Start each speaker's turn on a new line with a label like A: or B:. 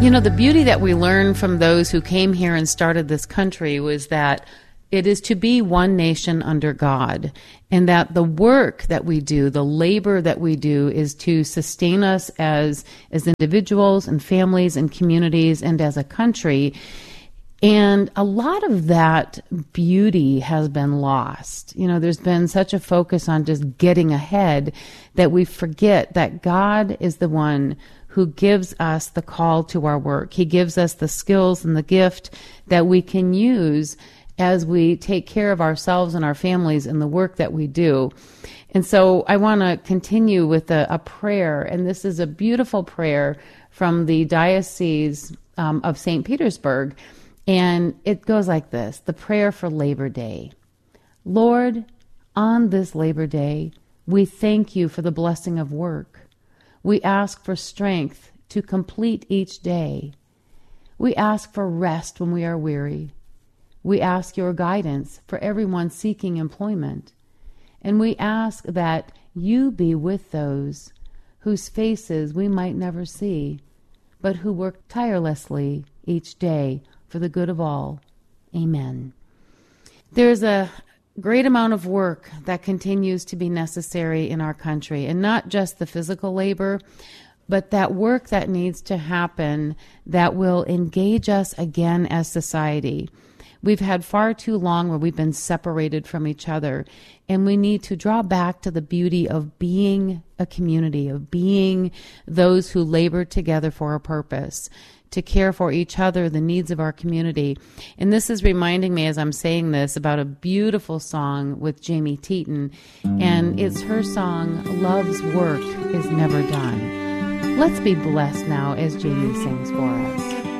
A: You know, the beauty that we learned from those who came here and started this country was that it is to be one nation under God, and that the work that we do, the labor that we do, is to sustain us as individuals and families and communities and as a country. And a lot of that beauty has been lost. You know, there's been such a focus on just getting ahead that we forget that God is the one who gives us the call to our work. He gives us the skills and the gift that we can use as we take care of ourselves and our families in the work that we do. And so I want to continue with a prayer, and this is a beautiful prayer from the Diocese of St. Petersburg, and it goes like this, the prayer for Labor Day. Lord, on this Labor Day, we thank you for the blessing of work. We ask for strength to complete each day. We ask for rest when we are weary. We ask your guidance for everyone seeking employment. And we ask that you be with those whose faces we might never see, but who work tirelessly each day for the good of all. Amen. There's a great amount of work that continues to be necessary in our country, and not just the physical labor, but that work that needs to happen that will engage us again as society. We've had far too long where we've been separated from each other, and we need to draw back to the beauty of being a community, of being those who labor together for a purpose, to care for each other, the needs of our community. And this is reminding me, as I'm saying this, about a beautiful song with Jamie Teton, and it's her song, Love's Work is Never Done. Let's be blessed now as Jamie sings for us.